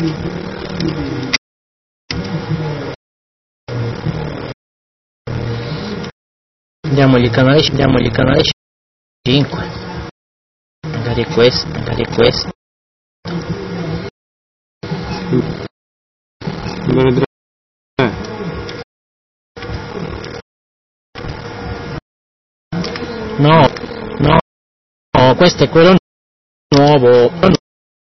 Diamogli canale 5. Magari questo. Numero 3. No, questo è quello nuovo.